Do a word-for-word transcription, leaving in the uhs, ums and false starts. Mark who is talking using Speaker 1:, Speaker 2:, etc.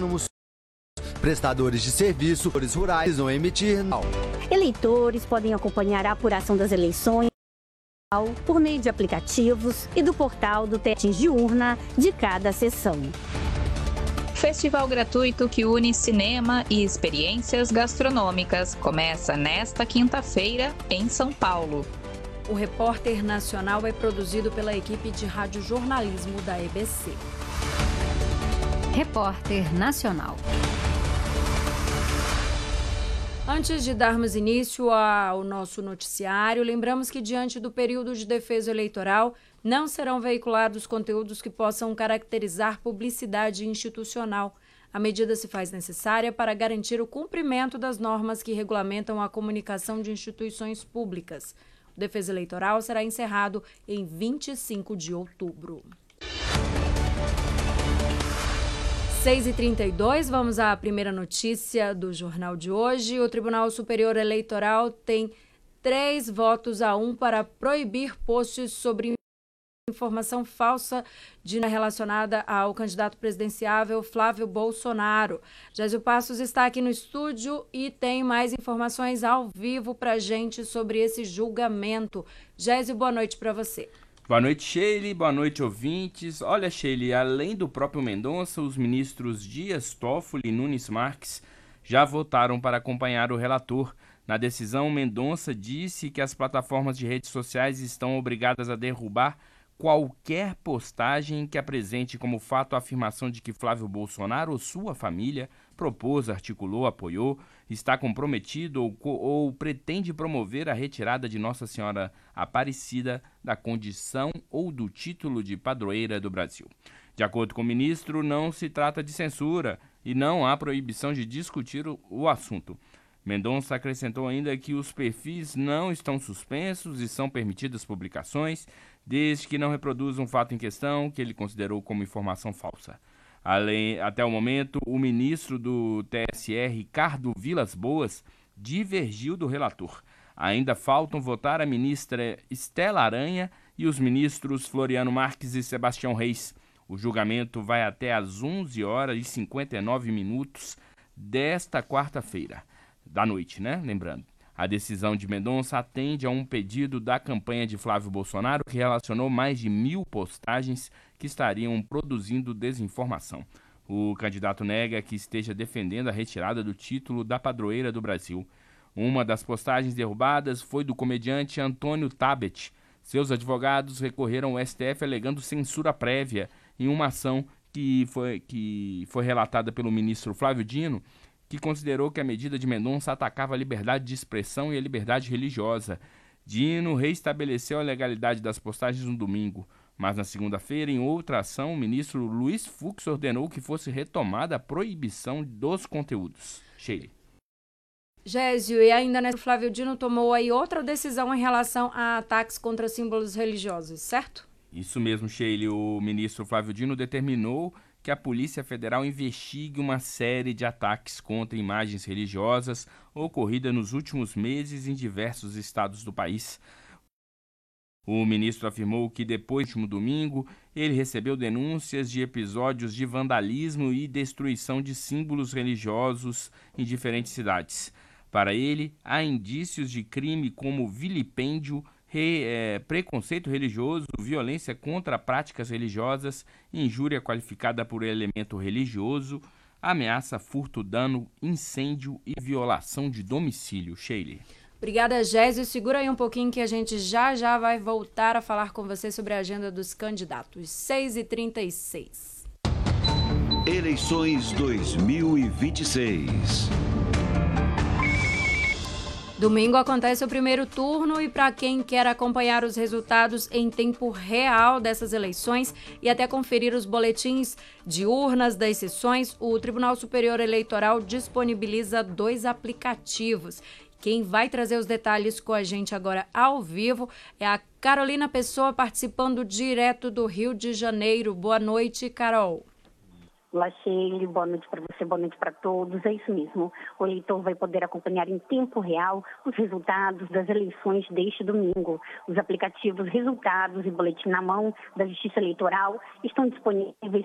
Speaker 1: prestadores de serviço rurais não emitir.
Speaker 2: Eleitores podem acompanhar a apuração das eleições por meio de aplicativos e do portal do teste de urna de cada sessão.
Speaker 3: Festival gratuito que une cinema e experiências gastronômicas começa nesta quinta-feira em São Paulo.
Speaker 4: O Repórter Nacional é produzido pela equipe de radiojornalismo da E B C.
Speaker 5: Repórter Nacional.
Speaker 4: Antes de darmos início ao nosso noticiário, lembramos que diante do período de defesa eleitoral, não serão veiculados conteúdos que possam caracterizar publicidade institucional. A medida se faz necessária para garantir o cumprimento das normas que regulamentam a comunicação de instituições públicas. O Defesa Eleitoral será encerrado em vinte e cinco de outubro. seis e trinta e dois, vamos à primeira notícia do jornal de hoje. O Tribunal Superior Eleitoral tem três votos a um para proibir posts sobre informação falsa de, relacionada ao candidato presidenciável Flávio Bolsonaro. Gésio Passos está aqui no estúdio e tem mais informações ao vivo para a gente sobre esse julgamento. Gésio, boa noite para você.
Speaker 6: Boa noite, Sheili. Boa noite, ouvintes. Olha, Sheili, além do próprio Mendonça, os ministros Dias Toffoli e Nunes Marques já votaram para acompanhar o relator. Na decisão, Mendonça disse que as plataformas de redes sociais estão obrigadas a derrubar qualquer postagem que apresente como fato a afirmação de que Flávio Bolsonaro ou sua família propôs, articulou, apoiou, está comprometido ou, ou pretende promover a retirada de Nossa Senhora Aparecida da condição ou do título de padroeira do Brasil. De acordo com o ministro, não se trata de censura e não há proibição de discutir o, o assunto. Mendonça acrescentou ainda que os perfis não estão suspensos e são permitidas publicações, desde que não reproduzam um fato em questão que ele considerou como informação falsa. Além, até o momento, o ministro do T S E, Ricardo Vilas Boas, divergiu do relator. Ainda faltam votar a ministra Estela Aranha e os ministros Floriano Marques e Sebastião Reis. O julgamento vai até às onze horas e cinquenta e nove minutos desta quarta-feira, da noite, né? Lembrando. A decisão de Mendonça atende a um pedido da campanha de Flávio Bolsonaro, que relacionou mais de mil postagens que estariam produzindo desinformação. O candidato nega que esteja defendendo a retirada do título da padroeira do Brasil. Uma das postagens derrubadas foi do comediante Antônio Tabet. Seus advogados recorreram ao S T F alegando censura prévia em uma ação que foi, que foi relatada pelo ministro Flávio Dino, que considerou que a medida de Mendonça atacava a liberdade de expressão e a liberdade religiosa. Dino reestabeleceu a legalidade das postagens no domingo, mas na segunda-feira, em outra ação, o ministro Luiz Fux ordenou que fosse retomada a proibição dos conteúdos. Sheila.
Speaker 4: Gésio, e ainda nessa, Flávio Dino tomou aí outra decisão em relação a ataques contra símbolos religiosos, certo?
Speaker 6: Isso mesmo, Sheila. O ministro Flávio Dino determinou que a Polícia Federal investigue uma série de ataques contra imagens religiosas ocorridas nos últimos meses em diversos estados do país. O ministro afirmou que depois do último domingo, ele recebeu denúncias de episódios de vandalismo e destruição de símbolos religiosos em diferentes cidades. Para ele, há indícios de crime como vilipêndio, Re, é, preconceito religioso, violência contra práticas religiosas, injúria qualificada por elemento religioso, ameaça, furto, dano, incêndio e violação de domicílio. Sheila.
Speaker 4: Obrigada, Gésio. Segura aí um pouquinho que a gente já já vai voltar a falar com você sobre a agenda dos candidatos. seis e trinta e seis.
Speaker 7: Eleições dois mil e vinte e seis.
Speaker 4: Domingo acontece o primeiro turno e para quem quer acompanhar os resultados em tempo real dessas eleições e até conferir os boletins de urnas das sessões, o Tribunal Superior Eleitoral disponibiliza dois aplicativos. Quem vai trazer os detalhes com a gente agora ao vivo é a Carolina Pessoa, participando direto do Rio de Janeiro. Boa noite, Carol.
Speaker 2: Olá, Sheila, boa noite para você, boa noite para todos. É isso mesmo, o eleitor vai poder acompanhar em tempo real os resultados das eleições deste domingo. Os aplicativos Resultados e Boletim na Mão da Justiça Eleitoral estão disponíveis